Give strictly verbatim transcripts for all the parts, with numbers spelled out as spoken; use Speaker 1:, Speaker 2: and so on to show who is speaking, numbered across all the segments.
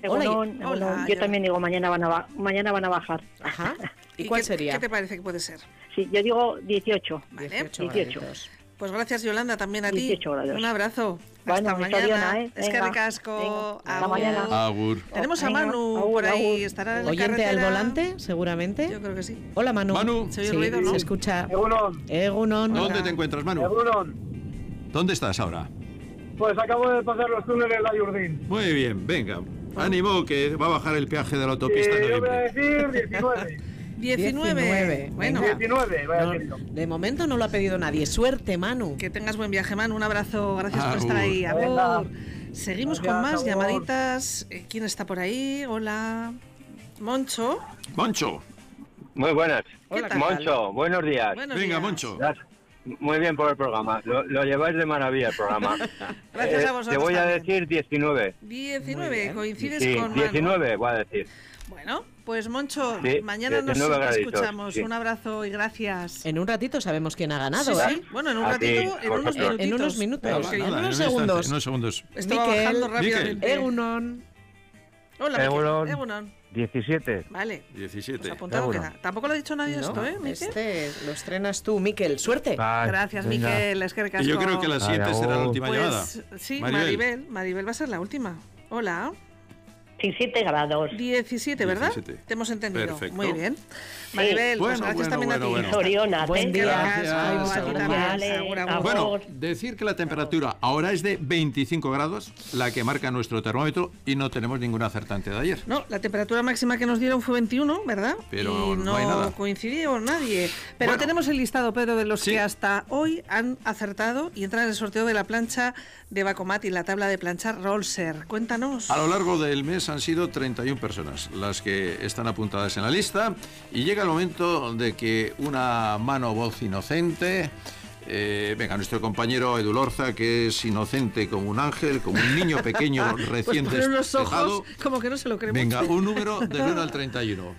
Speaker 1: Hola,
Speaker 2: Egunon,
Speaker 1: hola,
Speaker 2: Egunon. Yo
Speaker 1: yo-
Speaker 2: también digo, mañana van a, ba- mañana van a bajar.
Speaker 1: Ajá. ¿Y,
Speaker 3: ¿Y
Speaker 1: cuál
Speaker 3: qué,
Speaker 1: sería?
Speaker 3: ¿Qué te parece que puede ser?
Speaker 2: Sí, yo digo dieciocho.
Speaker 3: Vale.
Speaker 1: dieciocho.
Speaker 2: dieciocho.
Speaker 1: graditos.
Speaker 3: Pues gracias, Yolanda, también a ti.
Speaker 2: dieciocho grados.
Speaker 3: Un abrazo.
Speaker 2: Bueno,
Speaker 3: Hasta
Speaker 2: me
Speaker 3: mañana.
Speaker 2: soriona, ¿eh?
Speaker 3: Es que
Speaker 2: Venga,
Speaker 3: ricasco.
Speaker 2: venga, hasta mañana.
Speaker 4: Agur.
Speaker 3: Tenemos a
Speaker 2: Venga,
Speaker 3: Manu
Speaker 2: agur,
Speaker 3: por ahí.
Speaker 2: agur.
Speaker 3: Estará en la
Speaker 1: Oyente al
Speaker 3: carretera.
Speaker 1: volante, seguramente.
Speaker 3: Yo creo que sí.
Speaker 1: Hola, Manu.
Speaker 4: Manu.
Speaker 3: ¿Se oye
Speaker 1: Sí,
Speaker 3: ruido, no?
Speaker 1: se escucha.
Speaker 5: Egunon,
Speaker 1: Egunon.
Speaker 4: ¿Dónde te encuentras, Manu?
Speaker 5: Egunon.
Speaker 4: ¿Dónde estás ahora?
Speaker 5: Pues acabo de pasar los túneles de la Yurdín.
Speaker 4: Muy bien, venga. Ánimo, que va a bajar el peaje de la autopista en
Speaker 5: Y yo voy a
Speaker 4: noviembre.
Speaker 5: decir diecinueve.
Speaker 3: diecinueve.
Speaker 1: diecinueve.
Speaker 3: Bueno,
Speaker 1: Venga.
Speaker 5: diecinueve, voy a
Speaker 1: No,
Speaker 5: decirlo.
Speaker 1: de momento no lo ha pedido nadie. Suerte, Manu.
Speaker 3: que tengas buen viaje, Manu. Un abrazo. Gracias por
Speaker 4: Agur.
Speaker 3: estar ahí.
Speaker 5: Venga.
Speaker 3: Agur. Seguimos
Speaker 5: Gracias,
Speaker 3: con más
Speaker 5: agur.
Speaker 3: llamaditas. Eh, ¿Quién está por ahí? Hola. Moncho.
Speaker 4: Moncho.
Speaker 6: Muy buenas.
Speaker 3: Hola, ¿qué tal?
Speaker 6: Moncho, buenos días.
Speaker 3: Buenos
Speaker 4: Venga,
Speaker 3: días.
Speaker 4: Moncho.
Speaker 6: Gracias. Muy bien por el programa. Lo, lo lleváis de maravilla el programa.
Speaker 3: Gracias
Speaker 6: Eh,
Speaker 3: a vosotros
Speaker 6: Te voy a
Speaker 3: también.
Speaker 6: decir diecinueve.
Speaker 3: diecinueve. Coincides
Speaker 6: Sí,
Speaker 3: con Manu.
Speaker 6: diecinueve voy a decir.
Speaker 3: Bueno, pues Moncho,
Speaker 6: Sí,
Speaker 3: mañana nos
Speaker 6: diecinueve graditos,
Speaker 3: escuchamos.
Speaker 6: sí.
Speaker 3: Un abrazo y gracias.
Speaker 1: En un ratito sabemos quién ha ganado,
Speaker 3: Sí,
Speaker 1: ¿eh?
Speaker 3: sí. Bueno, en un
Speaker 6: A ti,
Speaker 3: ratito, en unos
Speaker 6: vosotros.
Speaker 3: minutitos.
Speaker 1: En unos minutos.
Speaker 4: Nada,
Speaker 1: en
Speaker 4: nada,
Speaker 1: unos
Speaker 4: un instante,
Speaker 1: segundos.
Speaker 4: en unos segundos.
Speaker 3: Estaba
Speaker 1: Miquel,
Speaker 3: bajando
Speaker 4: Miquel.
Speaker 3: rápidamente.
Speaker 1: Egunon.
Speaker 3: Hola, Miquel.
Speaker 6: Egunon.
Speaker 3: Egunon.
Speaker 6: diecisiete.
Speaker 3: Vale.
Speaker 4: diecisiete.
Speaker 3: Pues apuntado
Speaker 6: Seguro.
Speaker 3: queda. Tampoco lo ha dicho nadie
Speaker 1: No,
Speaker 3: esto, ¿eh, Miquel?
Speaker 1: este lo estrenas tú, Miquel. Suerte.
Speaker 3: Gracias, Miquel. Es que
Speaker 4: Y
Speaker 3: ricasco.
Speaker 4: yo creo que la siguiente
Speaker 6: Ay,
Speaker 4: será la
Speaker 6: agur.
Speaker 4: última
Speaker 3: Pues
Speaker 4: llamada.
Speaker 3: sí,
Speaker 4: Maribel.
Speaker 3: Maribel. Maribel va a ser la última. Hola.
Speaker 2: diecisiete grados.
Speaker 3: diecisiete, ¿verdad?
Speaker 4: diecisiete.
Speaker 3: Te hemos entendido.
Speaker 4: Perfecto.
Speaker 3: Muy bien. Maribel, pues
Speaker 4: Bueno,
Speaker 3: gracias
Speaker 4: bueno,
Speaker 3: también
Speaker 4: bueno,
Speaker 3: a ti.
Speaker 4: bueno.
Speaker 2: Soriona.
Speaker 1: Buen día.
Speaker 4: Gracias.
Speaker 3: A ti
Speaker 1: Seguro.
Speaker 3: también.
Speaker 2: Vale,
Speaker 3: Agur, agur.
Speaker 2: agur.
Speaker 4: Bueno, decir que la temperatura ahora es de veinticinco grados, la que marca nuestro termómetro, y no tenemos ninguna acertante de ayer.
Speaker 3: No, la temperatura máxima que nos dieron fue veintiuno, ¿verdad?
Speaker 4: Pero
Speaker 3: y
Speaker 4: no
Speaker 3: no,
Speaker 4: hay nada.
Speaker 3: coincidió nadie. Pero
Speaker 4: Bueno.
Speaker 3: tenemos el listado, Pedro, de los
Speaker 4: Sí.
Speaker 3: que hasta hoy han acertado y entran en el sorteo de la plancha de Bacomat y la tabla de planchar Rolser. Cuéntanos.
Speaker 4: A lo largo del mes han sido treinta y una personas las que están apuntadas en la lista, y llega el momento de que una mano voz inocente, eh, venga, nuestro compañero Edu Lorza, que es inocente como un ángel, como un niño pequeño
Speaker 3: Pues
Speaker 4: recién
Speaker 3: poner los
Speaker 4: despejado.
Speaker 3: ojos como que no se lo creemos.
Speaker 4: Venga, un número del uno al treinta y uno.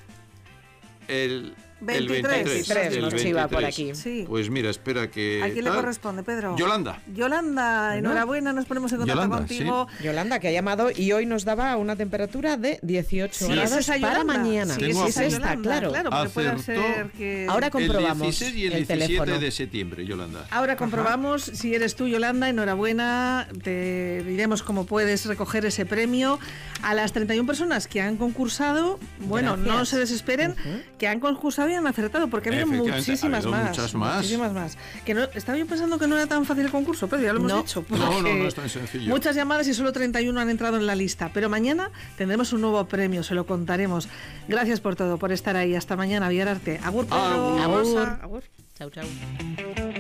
Speaker 4: El, el
Speaker 3: veintitrés.
Speaker 1: veintitrés
Speaker 4: el
Speaker 1: nos chiva por
Speaker 4: veintitrés.
Speaker 1: aquí.
Speaker 3: Sí.
Speaker 4: Pues mira, espera que...
Speaker 3: ¿A quién le
Speaker 4: tal.
Speaker 3: corresponde, Pedro?
Speaker 4: Yolanda.
Speaker 3: Yolanda, enhorabuena, nos ponemos en contacto
Speaker 4: Yolanda,
Speaker 3: contigo.
Speaker 1: Yolanda, que ha llamado y hoy nos daba una temperatura de dieciocho
Speaker 3: Sí,
Speaker 1: grados
Speaker 3: es esa
Speaker 1: para
Speaker 3: Yolanda.
Speaker 1: mañana.
Speaker 3: Sí,
Speaker 4: Tengo
Speaker 3: es esa
Speaker 4: a-
Speaker 1: es esta,
Speaker 3: Yolanda,
Speaker 1: claro.
Speaker 3: claro, porque puede
Speaker 4: Acertó
Speaker 3: ser que...
Speaker 1: Ahora comprobamos
Speaker 4: el dieciséis y el,
Speaker 1: el
Speaker 4: diecisiete
Speaker 1: teléfono.
Speaker 4: de septiembre, Yolanda.
Speaker 3: Ahora comprobamos si eres tú, Yolanda, enhorabuena, te diremos cómo puedes recoger ese premio. A las treinta y una personas que han concursado, bueno,
Speaker 1: Gracias.
Speaker 3: no se desesperen, que han concursado y han acertado, porque ha habido
Speaker 4: Efectivamente,
Speaker 3: muchísimas
Speaker 4: ha habido
Speaker 3: más.
Speaker 4: muchas más.
Speaker 3: Muchísimas más. Que no, estaba yo pensando que no era tan fácil el concurso, pero ya lo hemos
Speaker 1: No.
Speaker 3: dicho.
Speaker 4: No, no,
Speaker 3: porque
Speaker 4: no es tan sencillo.
Speaker 3: Muchas llamadas y solo treinta y uno han entrado en la lista, pero mañana tendremos un nuevo premio, se lo contaremos. Gracias por todo, por estar ahí. Hasta mañana, Villararte. Agur, Pedro.
Speaker 4: Agur.
Speaker 1: Agur.
Speaker 3: Rosa. Agur.
Speaker 1: Chau, chau.